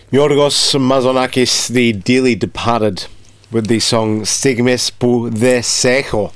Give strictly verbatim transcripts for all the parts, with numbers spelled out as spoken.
Yorgos Mazonakis, the dearly departed, with the song Stigmes pou de Secho.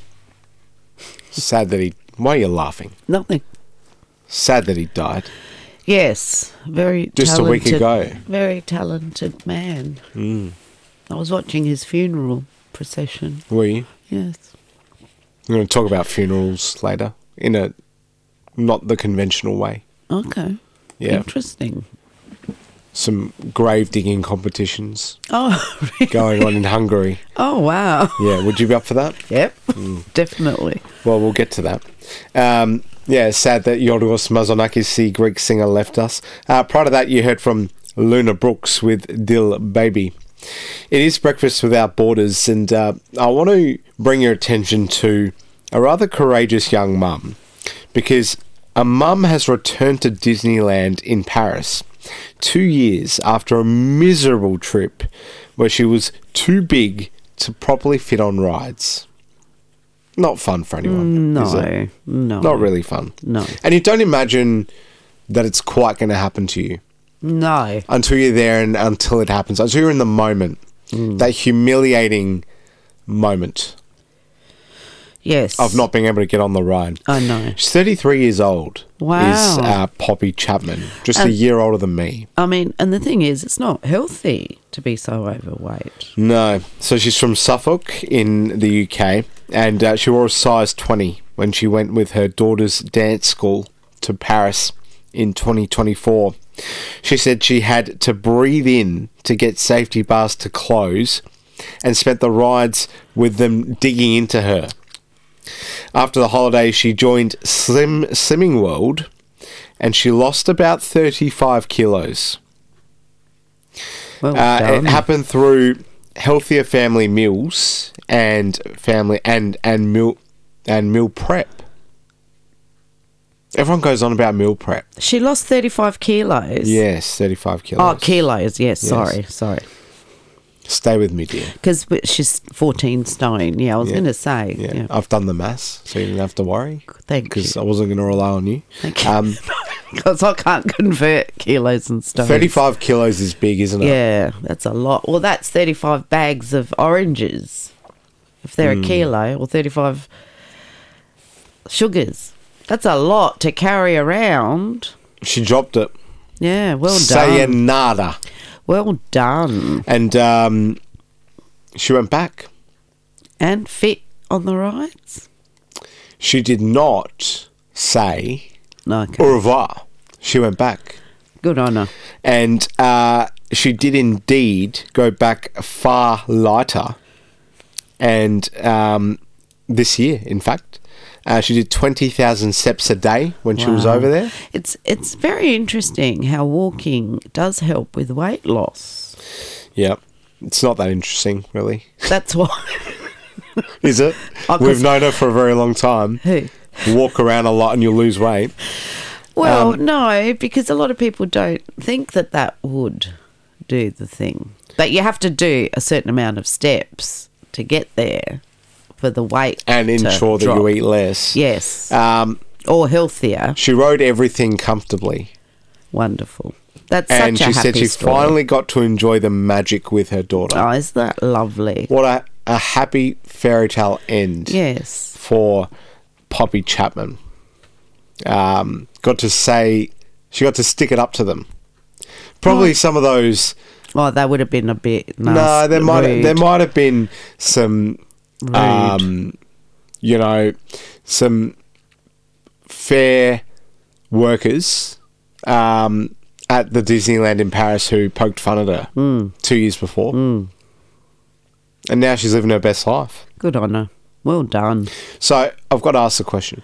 Sad that he... Why are you laughing? Nothing. Sad that he died. Yes, very Just talented, a week ago. Very talented man. Mm. I was watching his funeral procession. Were you? Yes. We're going to talk about funerals later in a not the conventional way. Okay. Yeah. Interesting. Some grave digging competitions Oh, really? going on in Hungary. Oh, wow. Yeah, would you be up for that? Yep, definitely. Well, we'll get to that. Um, yeah, it's sad that Yorgos Mazonakis, the Greek singer, left us. Uh, prior to that, you heard from Luna Brooks with Dil Baby. It is Breakfast Without Borders, and uh, I want to bring your attention to a rather courageous young mum, because a mum has returned to Disneyland in Paris two years after a miserable trip where she was too big to properly fit on rides. Not fun for anyone. No, is it? no. Not really fun. No. And you don't imagine that it's quite going to happen to you No. until you're there and until it happens, until you're in the moment. Mm. That humiliating moment Yes. of not being able to get on the ride. I know. She's thirty-three years old. Wow. Is uh, Poppy Chapman. Just a And- year older than me. I mean, and the thing is, it's not healthy to be so overweight. No. So she's from Suffolk in the U K, and uh, she wore a size twenty when she went with her daughter's dance school to Paris in twenty twenty-four. She said she had to breathe in to get safety bars to close and spent the rides with them digging into her. After the holiday, she joined Slim Slimming World and she lost about thirty-five kilos. Well Uh, done. it happened through healthier family meals and family and and meal and meal prep. Everyone goes on about meal prep. She lost thirty-five kilos. Yes, thirty-five kilos. Oh, kilos. Yes, sorry, sorry. Stay with me, dear. Because she's fourteen stone. Yeah, I was Yeah. going to say. Yeah. Yeah. I've done the maths, so you didn't have to worry. Thank Because you. I wasn't going to rely on you. Thank you. Um, Because I can't convert kilos and stones. thirty-five kilos is big, isn't it? Yeah, that's a lot. Well, that's thirty-five bags of oranges. If they're Hmm. a kilo, or thirty-five sugars. That's a lot to carry around. She dropped it. Yeah, well done. Sayonara. Well done. And um, she went back. And fit on the rides? She did not say No, okay. au revoir. She went back. Good on her. And uh, she did indeed go back far lighter. And um, this year, in fact, uh, she did twenty thousand steps a day when she was Wow. over there. It's it's very interesting how walking does help with weight loss. Yeah. It's not that interesting, really. That's why. Is it? Oh, 'cause- We've known her for a very long time. Who? Walk around a lot and you'll lose weight. Well, Um, no, because a lot of people don't think that that would do the thing. But you have to do a certain amount of steps to get there for the weight And to ensure that drop. you eat less. Yes. Um, or healthier. she rode everything comfortably. Wonderful. That's And such she a happy said she story. finally got to enjoy the magic with her daughter. Oh, is that lovely? What a, a happy fairy tale end Yes. for Poppy Chapman. Um, got to say, she got to stick it up to them. Probably Oh. some of those. Oh, that would have been a bit No, nasty. there might rude. there might have been some, Rude. um, you know, some fair workers um, at the Disneyland in Paris who poked fun at her Mm. two years before, Mm. and now she's living her best life. Good on her. Well done. So I've got to ask the question: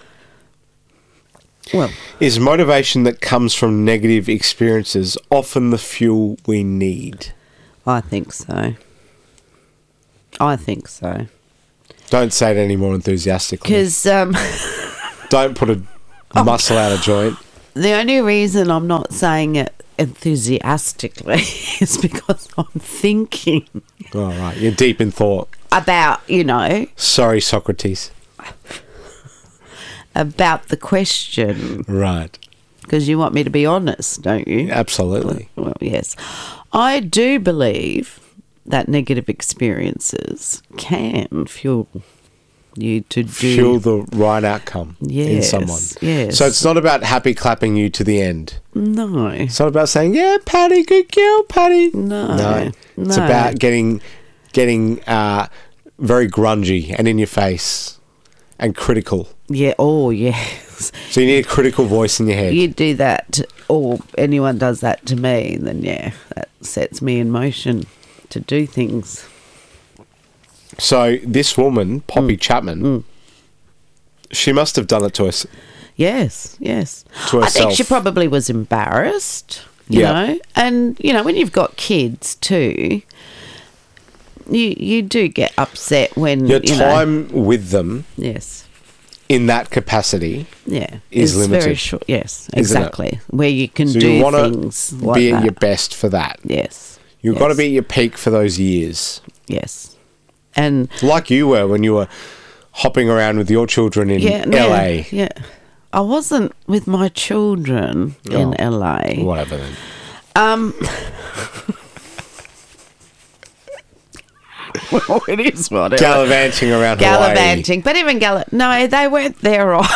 Well, is motivation that comes from negative experiences often the fuel we need? I think so. I think so. Don't say it any more enthusiastically. Because um, Don't put a muscle out of joint. the only reason I'm not saying it enthusiastically is because I'm thinking All right, you're deep in thought. about, you know, Sorry, Socrates. about the question. Right. Because you want me to be honest, don't you? Absolutely. Well, yes. I do believe that negative experiences can fuel you to do... Fuel the right outcome in Yes, someone. yes. So it's not about happy clapping you to the end. No. It's not about saying, yeah, Patty, good girl, Patty. No. No. It's No. about getting getting uh, very grungy and in your face and critical. Yeah, oh, yes. So you need a critical voice in your head. You do that, to, or anyone does that to me, then yeah, that sets me in motion to do things. So this woman, Poppy Mm. Chapman, she must have done it to us. Yes, yes. To I think herself. she probably was embarrassed, you Yeah. know. And, you know, when you've got kids too, you you do get upset when, Your you know. time with them Yes. in that capacity. Yeah. Is it's limited. very short. Yes, Isn't it? exactly. Where you can So do you want things to like be that. at your best for that. Yes. You've yes. got to be at your peak for those years. Yes. And Like you were when you were hopping around with your children in yeah, L A. Yeah, yeah. I wasn't with my children in Oh, L A. Whatever then. Um, well, it is whatever. Gallivanting around Gallivanting, but even gall. No, they weren't there. All.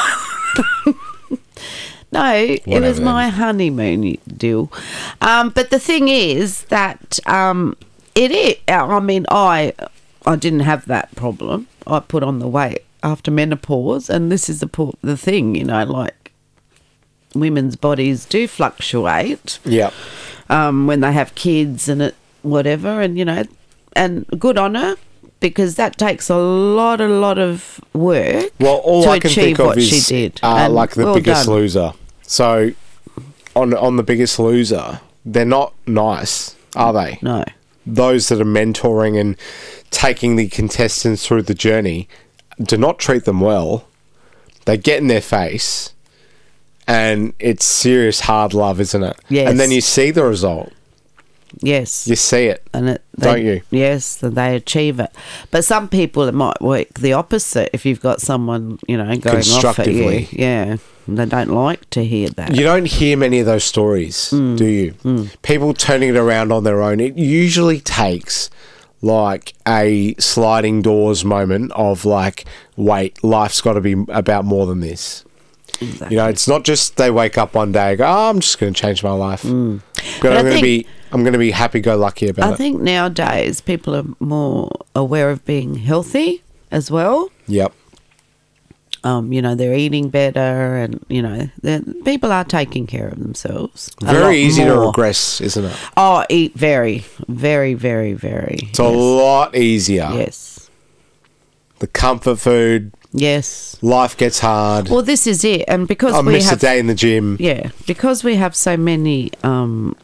No, it Whatever was my then. honeymoon deal. Um, but the thing is that um, it is. I mean, I I didn't have that problem. I put on the weight after menopause, and this is the po- the thing, you know, like women's bodies do fluctuate Hawaii. Yeah. um, when they have kids and it whatever, and you know, and good on her because that takes a lot, a lot of work. Well, all to I can achieve think of what is she did. Uh, And like the well Biggest done. Loser. So on on the Biggest Loser, they're not nice, are they? No. Those that are mentoring and taking the contestants through the journey do not treat them well. They get in their face, and it's serious hard love, isn't it? Yes. And then you see the result. Yes. You see it. And it, Don't they- you? Yes, and they achieve it. But some people, it might work the opposite if you've got someone, you know, going off at you. Constructively. Yeah, and they don't like to hear that. You don't hear many of those stories, Mm. do you? People turning it around on their own. It usually takes like a sliding doors moment of like, wait, life's got to be about more than this. Exactly. You know, it's not just they wake up one day and go, oh, I'm just going to change my life. But, Mm. But I I'm going to think- be, I'm going to be happy-go-lucky about I it. think nowadays people are more aware of being healthy as well. Yep. Um, you know, they're eating better, and you know, they're- people are taking care of themselves. a lot Very easy to more. regress, isn't it? Oh, eat very, very, very, very. It's a lot easier. Yes. The comfort food, Yes. life gets hard. Well, this is it, and because I we miss have a day in the gym. yeah, because we have so many um,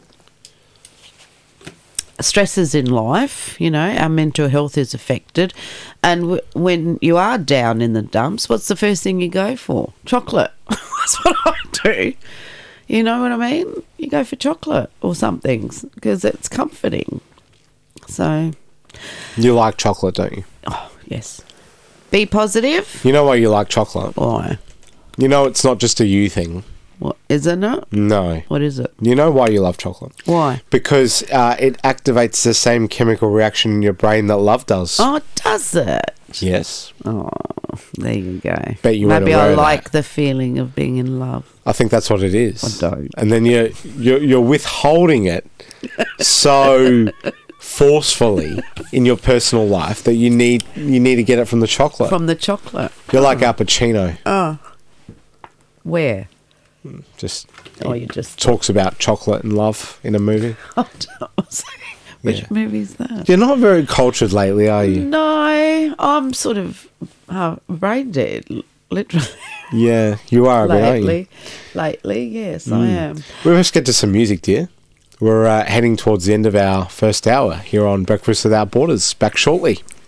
stresses in life, you know, our mental health is affected, and w- when you are down in the dumps, what's the first thing you go for? Chocolate. That's what I do. You know what I mean? You go for chocolate or something because it's comforting. So, You like chocolate, don't you? oh yes, be positive. You know why you like chocolate? Why? You know it's not just a you thing. What isn't it? No. What is it? You know why you love chocolate? Why? Because uh, it activates the same chemical reaction in your brain that love does. Oh, does it? Yes. Oh, there you go. Bet you weren't Maybe aware I of like that. the feeling of being in love. I think that's what it is. I don't. And then you're, you're, you're withholding it so forcefully in your personal life that you need you need to get it from the chocolate. From the chocolate. You're like Al Pacino. Oh. Where? Just Oh, you just... talks about chocolate and love in a movie. Which Yeah. movie's that? You're not very cultured lately, are you? No, I'm sort of uh, brain dead, l- literally. Yeah, you are a bit, aren't you? Lately. Lately, yes, I am. We must get to some music, dear. We're uh, heading towards the end of our first hour here on Breakfast Without Borders. Back shortly.